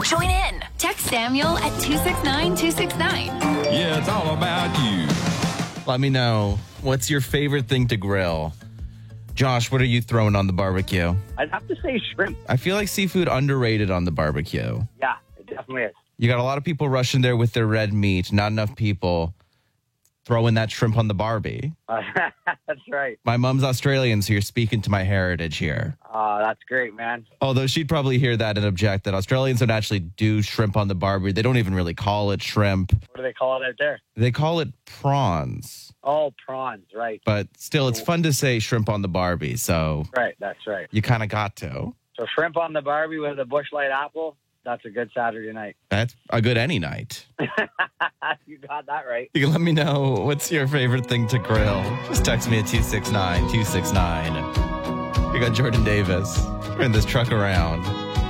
Join in. Text Samuel at 269-269. Yeah, it's all about you. Let me know, what's your favorite thing to grill? Josh, what are you throwing on the barbecue? I'd have to say shrimp. I feel like seafood underrated on the barbecue. Yeah, it definitely is. You got a lot of people rushing there with their red meat, not enough people throwing that shrimp on the Barbie. That's right. My mom's Australian, so you're speaking to my heritage here. That's great, man. Although she'd probably hear that and object that Australians don't actually do shrimp on the Barbie. They don't even really call it shrimp. What do they call it out there? They call it prawns. Oh, prawns, right. But still, it's fun to say shrimp on the Barbie, so Right, that's right. you kind of got to. So shrimp on the Barbie with a Busch Light apple, that's a good Saturday night. That's a good any night. You got that right. You can let me know what's your favorite thing to grill. Just text me at 269-269. We got Jordan Davis. We're in this truck around.